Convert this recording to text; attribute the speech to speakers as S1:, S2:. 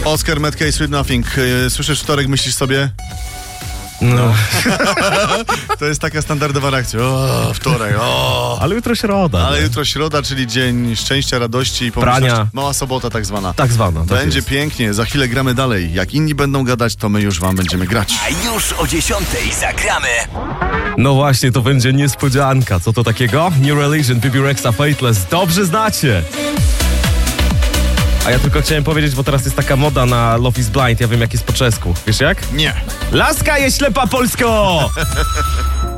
S1: Oscar Metcalfe, Sweet Nothing. Słyszysz wtorek, myślisz sobie?
S2: No.
S1: To jest taka standardowa reakcja. O, wtorek, o.
S2: Ale jutro środa.
S1: Ale jutro środa, czyli dzień szczęścia, radości i pomyślności.
S2: Prania.
S1: Mała sobota tak zwana.
S2: Tak zwana. Tak
S1: Będzie
S2: jest.
S1: pięknie, za chwilę gramy dalej. Jak inni będą gadać, to my już wam będziemy grać.
S3: A już o 10:00 zagramy.
S2: No właśnie, to będzie niespodzianka. Co to takiego? New Religion, Bibi Rexha, Faithless. Dobrze znacie. A ja tylko chciałem powiedzieć, bo teraz jest taka moda na Love is Blind. Ja wiem, jak jest po czesku. Wiesz jak?
S1: Nie.
S2: Laska jest ślepa Polsko!